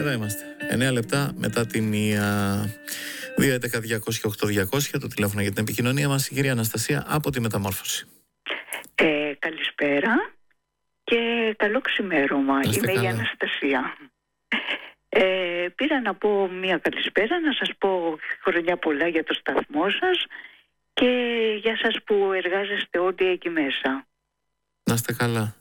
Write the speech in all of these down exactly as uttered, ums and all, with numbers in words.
εδώ είμαστε. εννέα λεπτά μετά τη μία. δύο έντεκα διακόσια οκτώ διακόσια το τηλέφωνο για την επικοινωνία μας, η κυρία Αναστασία από τη Μεταμόρφωση. Ε, καλησπέρα και καλό ξημέρωμα. Είμαι καλά. Η Αναστασία. Ε, πήρα να πω μία καλησπέρα, να σας πω χρονιά πολλά για το σταθμό σας και για σας που εργάζεστε όλοι εκεί μέσα. Να είστε καλά.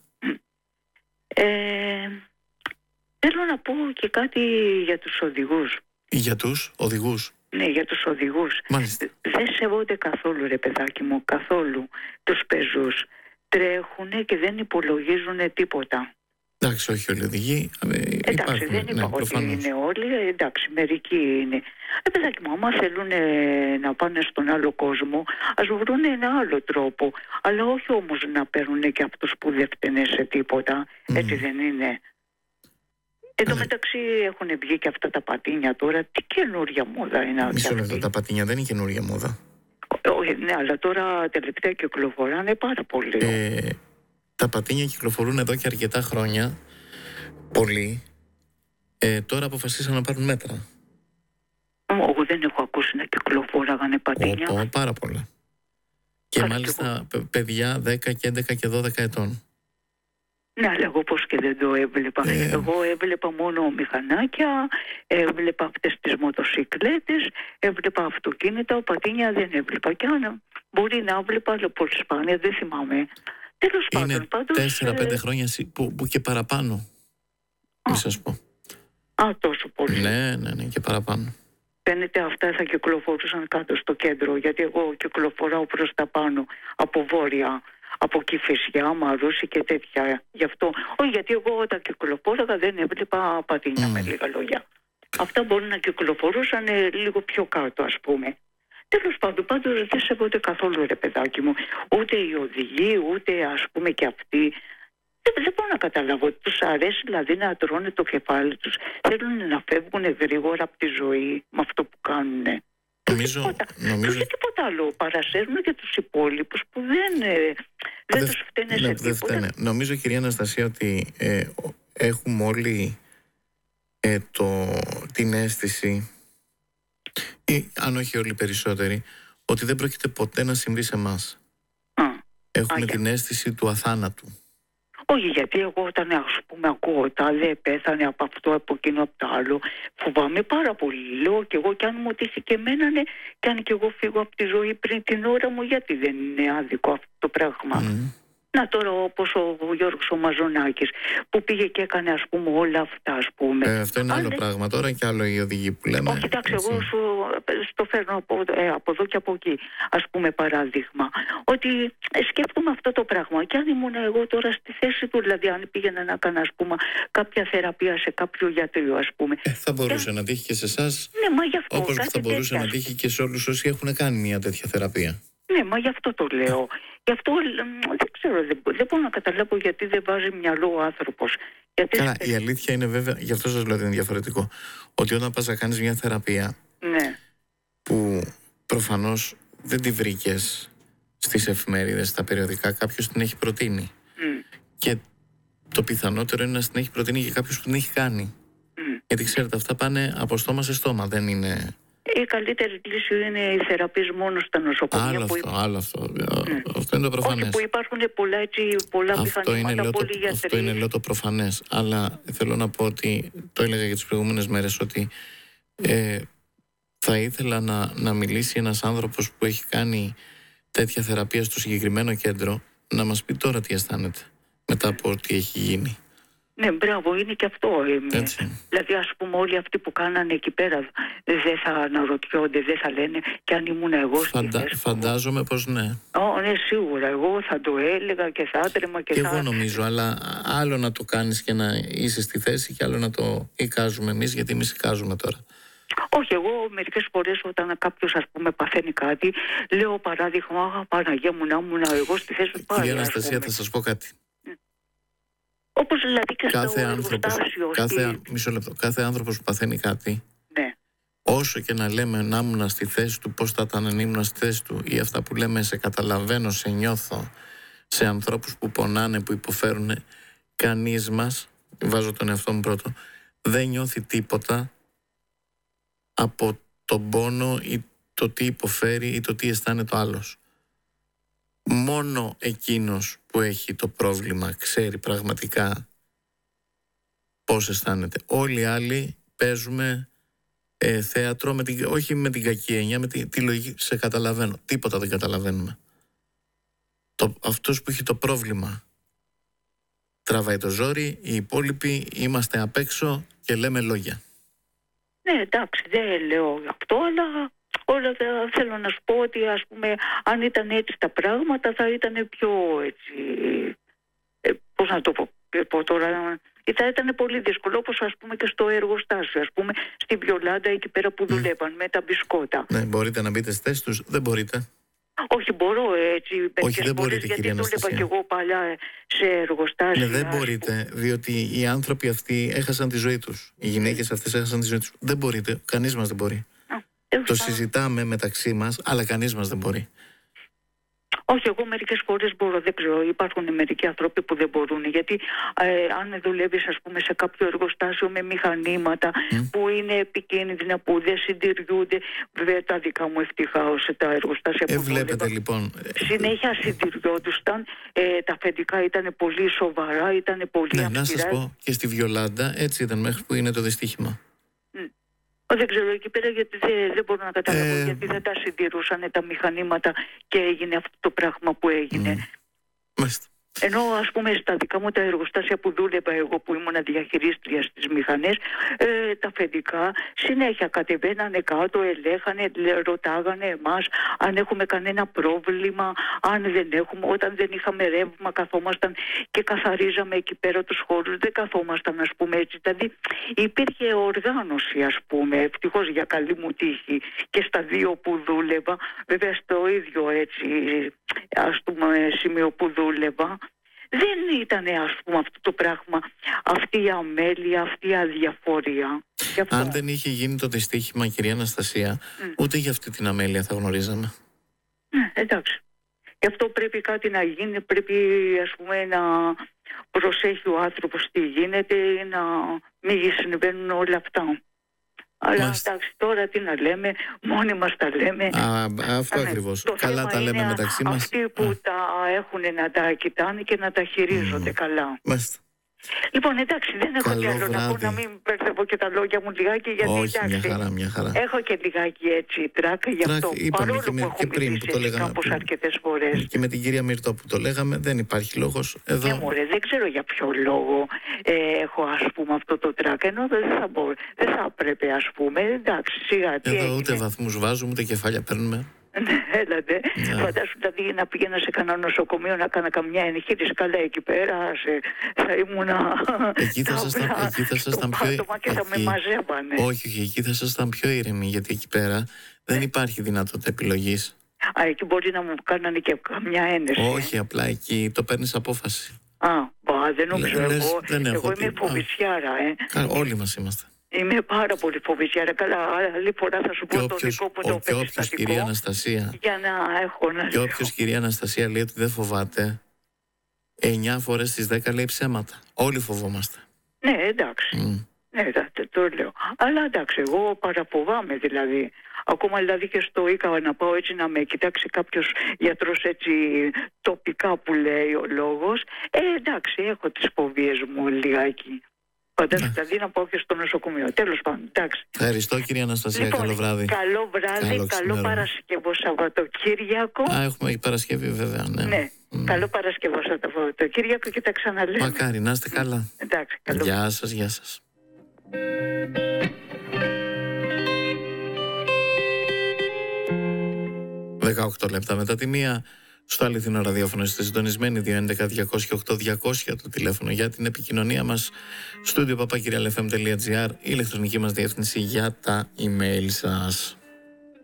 Ε, θέλω να πω και κάτι για τους οδηγούς. Για τους οδηγούς? Ναι, για τους οδηγούς. Μάλιστα. Δεν σεβόνται καθόλου, ρε παιδάκι μου, καθόλου τους πεζούς. Τρέχουνε και δεν υπολογίζουν τίποτα. Εντάξει, όχι όλοι οι οδηγοί. Εντάξει, υπάρχουν, δεν είπα ναι, ότι είναι όλοι. Εντάξει, μερικοί είναι. Ρε παιδάκι μου, άμα θέλουν να πάνε στον άλλο κόσμο, ας βρουν ένα άλλο τρόπο. Αλλά όχι όμως να παίρνουν και αυτούς που δεν φταίνε σε τίποτα. Mm. Έτσι δεν είναι? Εν τω μεταξύ έχουν βγει και αυτά τα πατίνια τώρα. Τι καινούρια μόδα είναι αυτή? Μισό λεπτό, τα πατίνια δεν είναι καινούρια μόδα. Όχι, ναι, αλλά τώρα τελευταία κυκλοφοράνε πάρα πολύ. Ε, τα πατίνια κυκλοφορούν εδώ και αρκετά χρόνια. Πολύ. Ε, τώρα αποφασίσαν να πάρουν μέτρα. Εγώ δεν έχω ακούσει να κυκλοφοράγανε πατίνια. Ω, πάρα πολλά. Και Άρα μάλιστα και παιδιά δέκα και έντεκα και δώδεκα ετών. Ναι, αλλά εγώ πώς και δεν το έβλεπα. Ε... Εγώ έβλεπα μόνο μηχανάκια, έβλεπα αυτές τις μοτοσυκλέτες, έβλεπα αυτοκίνητα, πατίνια δεν έβλεπα. Και αν μπορεί να έβλεπα, αλλά πολύ σπάνια, δεν θυμάμαι. Τέλος πάντων. Είναι τέσσερα πέντε χρόνια που, που και παραπάνω. Μη σας πω. Α, τόσο πολύ. Ναι, ναι, ναι, και παραπάνω. Φαίνεται αυτά θα κυκλοφορούσαν κάτω στο κέντρο, γιατί εγώ κυκλοφοράω προς τα πάνω, από βόρεια, από Κηφισιά, Μαρούσι και τέτοια. Γι' αυτό, όχι, γιατί εγώ όταν κυκλοφόραγα δεν έβλεπα πατίνια, mm. με λίγα λόγια. Αυτά μπορούν να κυκλοφορούσαν λίγο πιο κάτω, ας πούμε. Τέλος πάντων, πάντως δεν σέβονται καθόλου, ρε παιδάκι μου. Ούτε οι οδηγοί, ούτε ας πούμε και αυτοί. Δεν, δεν μπορώ να καταλάβω. Τους αρέσει δηλαδή να τρώνε το κεφάλι τους. Θέλουν να φεύγουν γρήγορα από τη ζωή με αυτό που κάνουν. Νομίζω, τίποτα, νομίζω... και τίποτα άλλο. Παρασέρνουν και τους υπόλοιπους που δεν, δεν δε, τους φταίνε ναι, σε τίποτα. Φταίνε. Νομίζω, κυρία Αναστασία, ότι ε, έχουμε όλοι ε, το, την αίσθηση, ή αν όχι όλοι περισσότεροι, ότι δεν πρόκειται ποτέ να συμβεί σε εμάς. Έχουμε α, την για... αίσθηση του αθάνατου. Όχι, γιατί εγώ όταν ας πούμε ακούω τάδε πέθανε από αυτό, από εκείνο, από το άλλο, φοβάμαι πάρα πολύ. Λέω και εγώ, κι αν μου τύχει και εμένα, ναι, κι αν και εγώ φύγω από τη ζωή πριν την ώρα μου, γιατί δεν είναι άδικο αυτό το πράγμα. Mm. Να τώρα όπως ο Γιώργος ο Μαζονάκης που πήγε και έκανε ας πούμε όλα αυτά, ας πούμε. Ε, αυτό είναι άλλο Αλλά... πράγμα τώρα και άλλο οι οδηγοί που λέμε. Όχι, εντάξει, εγώ σου, στο φέρνω από, ε, από εδώ και από εκεί, ας πούμε, παράδειγμα. Ότι ε, σκέφτομαι αυτό το πράγμα. Και αν ήμουν εγώ τώρα στη θέση του, δηλαδή αν πήγαινα να κάνω, ας πούμε, κάποια θεραπεία σε κάποιο γιατρό, ας πούμε. Ε, θα μπορούσε και... να τύχει και σε εσάς. Ναι, μα γι' αυτό. Όπως θα μπορούσε τέτοια, να τύχει και σε όλους όσοι έχουν κάνει μια τέτοια θεραπεία. Ναι, μα γι' αυτό το λέω. Γι' αυτό δεν ξέρω, δεν, δεν μπορώ να καταλάβω γιατί δεν βάζει μυαλό ο άνθρωπος. Γιατί Καλά, στε... η αλήθεια είναι βέβαια, γι' αυτό σας λέω ότι είναι διαφορετικό, ότι όταν πας να κάνεις μια θεραπεία, ναι, που προφανώς δεν τη βρήκες στις εφημερίδες, στα περιοδικά, κάποιος την έχει προτείνει. Mm. Και το πιθανότερο είναι να την έχει προτείνει και κάποιος που την έχει κάνει. Mm. Γιατί ξέρετε, αυτά πάνε από στόμα σε στόμα, δεν είναι... Η καλύτερη λύση είναι η θεραπεία μόνο στα νοσοκομεία. Άλλο που αυτό, υπά... άλλο αυτό. Mm. Αυτό είναι το προφανές. Όχι, που υπάρχουν πολλά, έτσι, πολλά μηχανήματα, πολλοί γιατροί. Αυτό είναι, λέω, το προφανές. Αλλά θέλω να πω ότι, το έλεγα για τις προηγούμενες μέρες, ότι ε, θα ήθελα να, να μιλήσει ένας άνθρωπος που έχει κάνει τέτοια θεραπεία στο συγκεκριμένο κέντρο, να μας πει τώρα τι αισθάνεται μετά από ό,τι έχει γίνει. Ναι, μπράβο, είναι και αυτό. Έτσι. Δηλαδή, ας πούμε, όλοι αυτοί που κάνανε εκεί πέρα δεν θα αναρωτιόνται, δεν θα λένε και αν ήμουν εγώ στη Φαντα... θέση. Φαντάζομαι πως ναι. Ω, ναι, σίγουρα. Εγώ θα το έλεγα και θα έτρεμα και, και θα... εγώ νομίζω, αλλά άλλο να το κάνεις και να είσαι στη θέση και άλλο να το εικάζουμε εμείς, γιατί εμείς εικάζουμε τώρα. Όχι, εγώ μερικές φορές όταν κάποιος, ας πούμε, παθαίνει κάτι, λέω παράδειγμα, Παναγία μου, να ήμουν εγώ στη θέση του. Κυρία Αναστασία, θα σας πω κάτι. Όπως δηλαδή και κάθε στο άνθρωπος, κάθε, στη... μισό λεπτό, κάθε άνθρωπος που παθαίνει κάτι, ναι, όσο και να λέμε να ήμουν στη θέση του, πώς θα ήταν αν ήμουν στη θέση του, ή αυτά που λέμε σε καταλαβαίνω, σε νιώθω, σε ανθρώπους που πονάνε, που υποφέρουν, κανείς μας, βάζω τον εαυτό μου πρώτο, δεν νιώθει τίποτα από τον πόνο ή το τι υποφέρει ή το τι αισθάνεται ο άλλος. Μόνο εκείνος που έχει το πρόβλημα ξέρει πραγματικά πώς αισθάνεται. Όλοι οι άλλοι παίζουμε ε, θέατρο, με την, όχι με την κακή έννοια, με τη, τη λογική. Σε καταλαβαίνω. Τίποτα δεν καταλαβαίνουμε. Το, αυτός που έχει το πρόβλημα τραβάει το ζόρι, οι υπόλοιποι είμαστε απ' έξω και λέμε λόγια. Ναι, εντάξει, δεν λέω αυτό, αλλά όλα τα, θέλω να σου πω ότι, ας πούμε, αν ήταν έτσι τα πράγματα θα ήταν πιο έτσι, ε, πώς να το πω, πω τώρα, θα ήταν πολύ δύσκολο, όπως ας πούμε και στο εργοστάσιο, ας πούμε στη Βιολάντα εκεί πέρα που δουλεύαν mm. με τα μπισκότα. Ναι, μπορείτε να μπείτε στις θέσεις τους, δεν μπορείτε. Όχι, μπορώ έτσι. Όχι, δεν μπορείτε, γιατί κυρία Αναστασία. δούλευα και εγώ παλιά σε εργοστάσια. Ναι, δεν μπορείτε, διότι οι άνθρωποι αυτοί έχασαν τη ζωή τους. Οι γυναίκες αυτές έχασαν τη ζωή τους. Δεν μπορείτε, κανείς μας δεν μπορεί. Α, το συζητάμε μεταξύ μας, αλλά κανείς μας δεν μπορεί. Όχι, εγώ μερικές φορές μπορώ, δεν ξέρω, υπάρχουν μερικοί άνθρωποι που δεν μπορούν, γιατί ε, αν δουλεύεις, ας πούμε, σε κάποιο εργοστάσιο με μηχανήματα mm. που είναι επικίνδυνα, που δεν συντηριούνται, βέβαια τα δικά μου ευτυχώς τα εργοστάσια ε, που βλέπετε δούλευα, λοιπόν. συνέχεια συντηριόντουσαν, ε, τα αφεντικά ήταν πολύ σοβαρά, ήταν πολύ ναι, αυστηρά. Να σας πω, και στη Βιολάντα έτσι ήταν μέχρι που είναι το δυστύχημα. Mm. Δεν ξέρω εκεί πέρα, γιατί δεν, δεν μπορώ να καταλάβω ε... γιατί δεν τα συντηρούσαν τα μηχανήματα και έγινε αυτό το πράγμα που έγινε. Mm. Ενώ, ας πούμε, στα δικά μου τα εργοστάσια που δούλευα εγώ, που ήμουν διαχειρίστρια στις μηχανές, ε, τα αφεντικά συνέχεια κατεβαίνανε κάτω, ελέγχανε, ρωτάγανε εμάς αν έχουμε κανένα πρόβλημα, αν δεν έχουμε. Όταν δεν είχαμε ρεύμα, καθόμασταν και καθαρίζαμε εκεί πέρα τους χώρους, δεν καθόμασταν, ας πούμε, έτσι. Δηλαδή υπήρχε οργάνωση, ας πούμε, ευτυχώς για καλή μου τύχη και στα δύο που δούλευα, βέβαια στο ίδιο έτσι, ας πούμε, σημείο που δούλευα. Δεν ήταν, ας πούμε, αυτό το πράγμα, αυτή η αμέλεια, αυτή η αδιαφορία. Αν δεν είχε γίνει το δυστύχημα, κυρία Αναστασία, mm. ούτε για αυτή την αμέλεια θα γνωρίζαμε. Ναι, εντάξει. Γι' αυτό πρέπει κάτι να γίνει, πρέπει, ας πούμε, να προσέχει ο άνθρωπος τι γίνεται, να μην συμβαίνουν όλα αυτά. Αλλά Μάλιστα. εντάξει, τώρα τι να λέμε, μόνοι μας τα λέμε. Α, αυτό ναι, ακριβώς. Καλά τα λέμε μεταξύ μας. Αυτοί που Α. τα έχουν να τα κοιτάνε και να τα χειρίζονται mm. καλά. Μάλιστα. Λοιπόν, εντάξει, δεν έχω κι άλλο να πω, να μην μπερδεύω και τα λόγια μου λιγάκι, γιατί Όχι, εντάξει, μια χαρά, μια χαρά. έχω και λιγάκι έτσι τράκ, γι' αυτό παρόλο και, με, που και πριν που το λέγαμε κάπως αρκετές φορές. Και με την κυρία Μυρτώ που το λέγαμε, δεν υπάρχει λόγος εδώ. Ναι, μωρέ, δεν ξέρω για ποιο λόγο ε, έχω, ας πούμε, αυτό το τράκ, ενώ δεν θα, μπο, δεν θα έπρεπε, ας πούμε, εντάξει, σιγά τι Εδώ έγινε. Ούτε βαθμούς βάζουμε, ούτε κεφάλια παίρνουμε. Ναι, έλατε. Yeah. Φαντάσου δηλαδή να πήγαινα σε κανένα νοσοκομείο να κάνα καμιά εγχείρηση καλά εκεί πέρα, σε, θα ήμουνα. Εκεί θα ήσασταν πιο ήρεμοι. Και θα με μαζεύανε. Όχι, όχι, εκεί θα ήσασταν πιο ήρεμοι, γιατί εκεί πέρα δεν υπάρχει δυνατότητα επιλογής. Α, εκεί μπορεί να μου κάνανε και καμιά ένεση. Όχι, απλά εκεί το παίρνεις απόφαση. Α, μπα, δεν νομίζω. Λες, εγώ δεν εγώ είμαι φοβησιάρα, ε. Κα, όλοι μας είμαστε. Είμαι πάρα πολύ φοβησιάρα. Καλά, άλλη φορά θα σου πω το δικό μου το περιστατικό. Κυρία Αναστασία, για να έχω να Και όποιος, κυρία Αναστασία, λέει ότι δεν φοβάται, εννιά φορές στις δέκα λέει ψέματα. Όλοι φοβόμαστε. Ναι, εντάξει. Mm. Ναι, το λέω. Αλλά εντάξει, εγώ παραφοβάμαι δηλαδή. Ακόμα δηλαδή και στο Ίκα να πάω έτσι να με κοιτάξει κάποιος γιατρός έτσι τοπικά που λέει ο λόγος. Ε, εντάξει, έχω τις φοβίες μου λιγάκι. Φαντάζομαι δηλαδή να πάω και στο νοσοκομείο. Τέλος πάντων, εντάξει. Ευχαριστώ, κυρία Αναστασία. Λοιπόν, καλό βράδυ. Καλό βράδυ, καλό, καλό Παρασκευό Σαββατοκύριακο. Α, έχουμε Παρασκευή, βέβαια. Ναι. ναι. Mm. Καλό Παρασκευό Σαββατοκύριακο και τα ξαναλέμε. Μακάρι, να είστε καλά. Εντάξει, καλό. Γεια σας, γεια σας. δεκαοκτώ λεπτά μετά τη μία. Στο αληθινό ραδιόφωνο είστε συντονισμένοι, δύο έντεκα διακόσια οκτώ διακόσια το τηλέφωνο για την επικοινωνία μας, στούντιο παπάκυριαλεφm τελεία τζι άρ, η ηλεκτρονική μας διεύθυνση για τα email σας.